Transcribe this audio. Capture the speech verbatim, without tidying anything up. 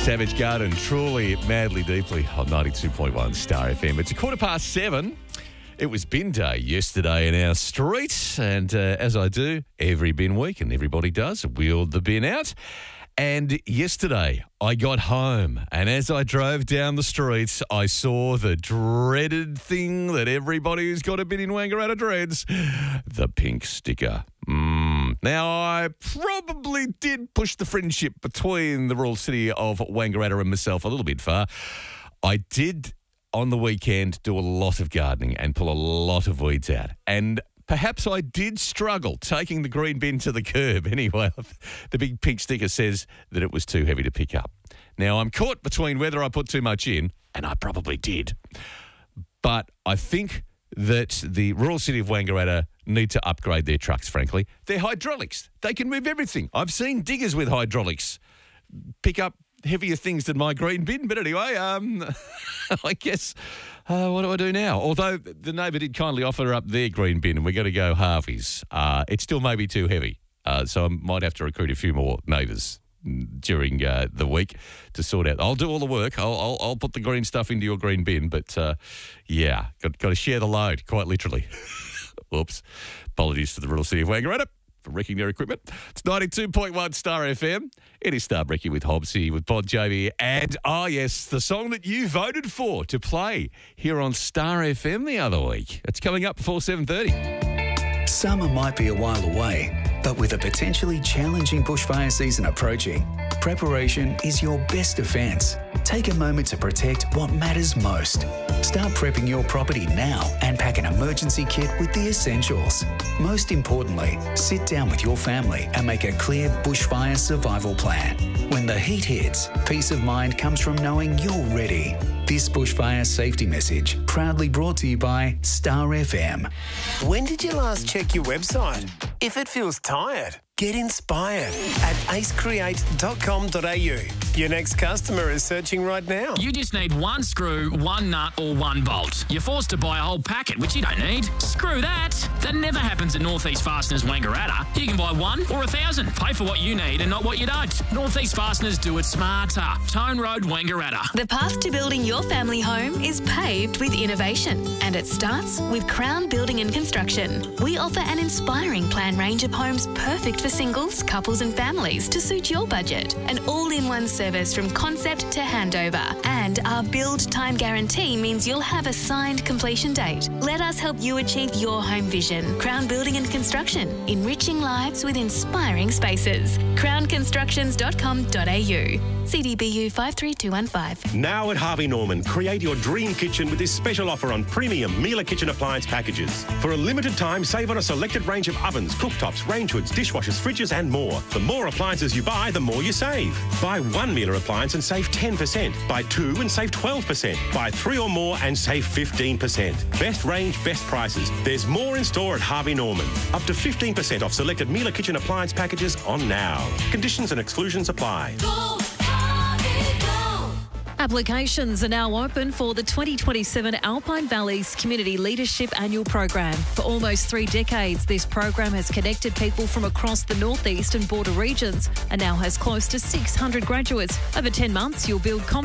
Savage Garden, truly, madly, deeply on ninety-two point one Star F M. It's a quarter past seven. It was bin day yesterday in our street, and uh, as I do every bin week, and everybody does, wheeled the bin out. And yesterday I got home, and as I drove down the streets, I saw the dreaded thing that everybody who's got a bin in Wangaratta dreads, the pink sticker. Mm. Now, I probably did push the friendship between the rural city of Wangaratta and myself a little bit far. I did, on the weekend, do a lot of gardening and pull a lot of weeds out. And perhaps I did struggle taking the green bin to the curb. Anyway, the big pink sticker says that it was too heavy to pick up. Now, I'm caught between whether I put too much in, and I probably did. But I think that the rural city of Wangaratta need to upgrade their trucks, frankly. They're hydraulics. They can move everything. I've seen diggers with hydraulics pick up heavier things than my green bin. But anyway, um, I guess, uh, what do I do now? Although the neighbour did kindly offer up their green bin and we're going to go halfies. Uh, it still may be too heavy. Uh, so I might have to recruit a few more neighbours during uh, the week to sort out. I'll do all the work. I'll, I'll, I'll put the green stuff into your green bin. But, uh, yeah, got, got to share the load, quite literally. Oops. Apologies to the rural city of Wangaratta for wrecking their equipment. It's ninety-two point one Star F M. It is Star Brekkie with Hobbsy, with Pod Jamie, and, oh, yes, the song that you voted for to play here on Star F M the other week. It's coming up before seven thirty. Summer might be a while away, but with a potentially challenging bushfire season approaching, preparation is your best defence. Take a moment to protect what matters most. Start prepping your property now and pack an emergency kit with the essentials. Most importantly, sit down with your family and make a clear bushfire survival plan. When the heat hits, peace of mind comes from knowing you're ready. This bushfire safety message proudly brought to you by Star F M. When did you last check your website? If it feels tired, get inspired at ace create dot com dot a u. Your next customer is searching right now. You just need one screw, one nut or one bolt. You're forced to buy a whole packet, which you don't need. Screw that. That never happens at Northeast Fasteners Wangaratta. You can buy one or a thousand. Pay for what you need and not what you don't. Northeast Fasteners do it smarter. Tone Road, Wangaratta. The path to building your family home is paved with innovation, and it starts with Crown Building and Construction. We offer an inspiring plan range of homes perfect for singles, couples and families to suit your budget. An all-in-one service from concept to handover. And our build time guarantee means you'll have a signed completion date. Let us help you achieve your home vision. Crown Building and Construction, enriching lives with inspiring spaces. crown constructions dot com dot a u. C D B U five three two one five. Now at Harvey Norman, create your dream kitchen with this special offer on premium Miele kitchen appliance packages. For a limited time, save on a selected range of ovens, cooktops, range hoods, dishwashers, fridges and more. The more appliances you buy, the more you save. Buy one Miele appliance and save ten percent. Buy two and save twelve percent. Buy three or more and save fifteen percent. Best range, best prices. There's more in store at Harvey Norman. Up to fifteen percent off selected Miele kitchen appliance packages on now. Conditions and exclusions apply. Go. Applications are now open for the twenty twenty-seven Alpine Valleys Community Leadership Annual Program. For almost three decades, this program has connected people from across the northeast and border regions and now has close to six hundred graduates. Over ten months, you'll build confidence